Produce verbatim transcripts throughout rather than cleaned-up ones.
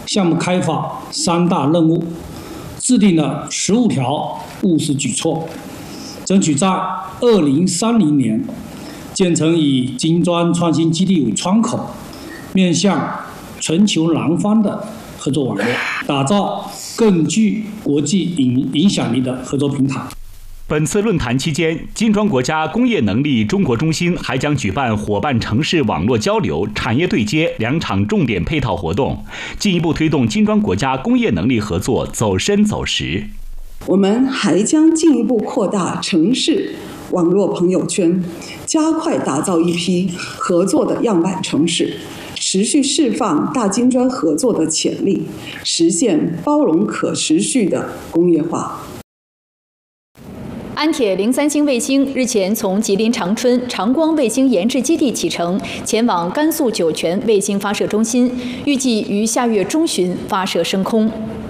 项目开发三大任务，制定了十五条务实举措，争取在二零三零年建成以金砖创新基地为窗口，面向全球南方的合作网络，打造更具国际影影响力的合作平台。 本次论坛期间，金砖国家工业能力中国中心还将举办伙伴城市网络交流、产业对接两场重点配套活动，进一步推动金砖国家工业能力合作走深走实。 我们还将进一步扩大城市网络朋友圈，加快打造一批合作的样板城市，持续释放大金砖合作的潜力，实现包容可持续的工业化。 安铁零三星卫星日前从吉林长春长光卫星研制基地启程，前往甘肃酒泉卫星发射中心，预计于下月中旬发射升空。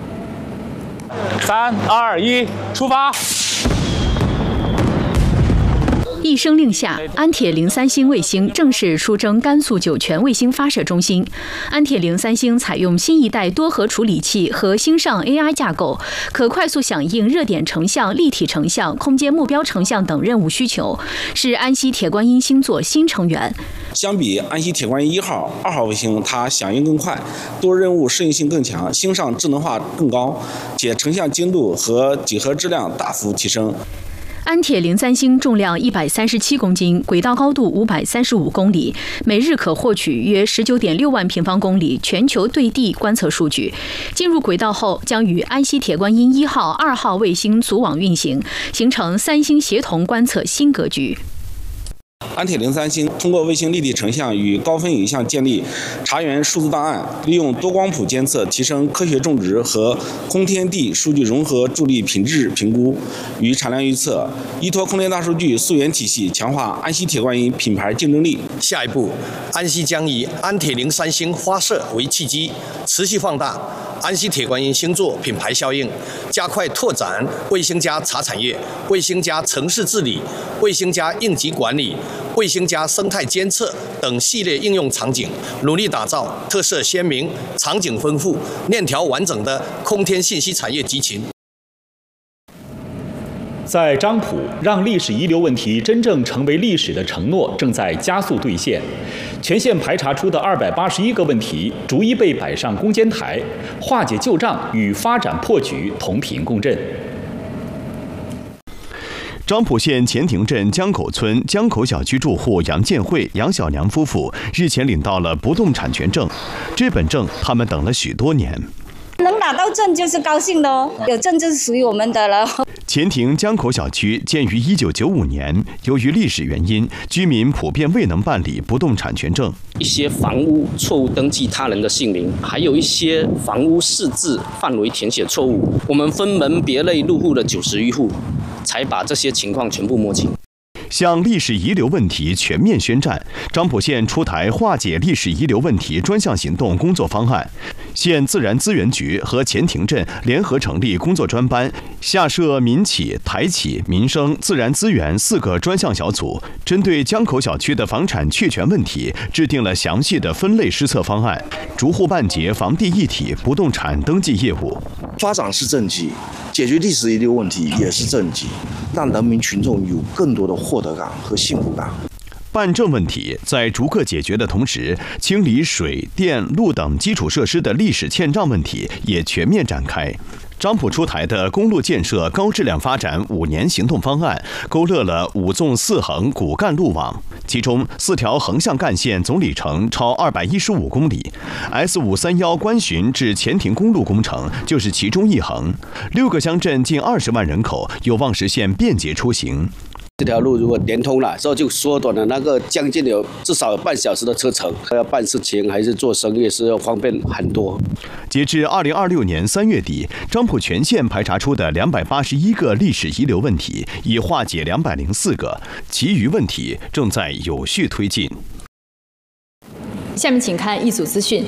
三二一，出发！ 一声令下，安铁零三星卫星正式出征甘肃酒泉卫星发射中心。安铁零三星采用新一代多核处理器和星上 A I 架构，可快速响应热点成像、立体成像、空间目标成像等任务需求，是安溪铁观音星座新成员。 相比安溪铁观音一号、二号卫星，它响应更快，多任务适应性更强，星上智能化更高，且成像精度和几何质量大幅提升。 安铁零三星重量一百三十七公斤，轨道高度五百三十五公里，每日可获取约十九点六万平方公里全球对地观测数据。进入轨道后，将与安溪铁观音一号、二号卫星组网运行，形成三星协同观测新格局。 安铁零三星通过卫星立体成像与高分影像建立茶园数字档案，利用多光谱监测提升科学种植和空天地数据融合，助力品质评估与产量预测，依托空间大数据溯源体系，强化安溪铁观音品牌竞争力。 下一步，安溪将以安铁零三星发射为契机，持续放大安溪铁观音星座品牌效应，加快拓展卫星加茶产业、卫星加城市治理、卫星加应急管理、卫星加生态监测等系列应用场景，努力打造特色鲜明、场景丰富、链条完整的空天信息产业集群。 在漳浦，让历史遗留问题真正成为历史的承诺正在加速兑现。全县排查出的二百八十一个问题，逐一被摆上攻坚台，化解旧账与发展破局同频共振。 漳浦县前亭镇江口村江口小区住户杨建慧、杨小娘夫妇日前领到了不动产权证，这本证他们等了许多年。 能拿到证就是高兴的哦，有证就是属于我们的了。 前亭江口小区建于一九九五年，由于历史原因，居民普遍未能办理不动产权证。 一些房屋错误登记他人的姓名，还有一些房屋释字范围填写错误，我们分门别类入户了九十余户，才把这些情况全部摸清。 向历史遗留问题全面宣战，漳浦县出台化解历史遗留问题专项行动工作方案，县自然资源局和前亭镇联合成立工作专班，下设民企、台企、民生、自然资源四个专项小组，针对江口小区的房产确权问题，制定了详细的分类施策方案，逐户办结房地一体不动产登记业务。 发展是政绩，解决历史遗留问题也是政绩，让人民群众有更多的获得感和幸福感。 办证问题在逐个解决的同时，清理水电路等基础设施的历史欠账问题也全面展开。漳浦出台的公路建设高质量发展五年行动方案，勾勒了五纵四横骨干路网，其中四条横向干线总里程超二百一十五公里 ，S 五三一关循至前亭公路工程就是其中一横。六个乡镇近二十万人口有望实现便捷出行。 这条路如果连通了之后，就缩短了那个将近有至少有半小时的车程，要办事情还是做生意是要方便很多。 截至二零二六年三月底，漳浦全县排查出的两百八十一个历史遗留问题，已化解两百零四个，其余问题正在有序推进。 下面请看一组资讯。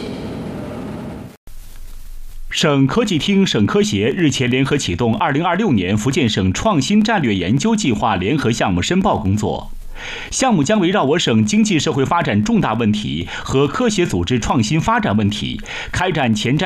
省科技厅、省科协日前联合启动二零二六年福建省创新战略研究计划联合项目申报工作。项目将围绕我省经济社会发展重大问题和科协组织创新发展问题，开展前瞻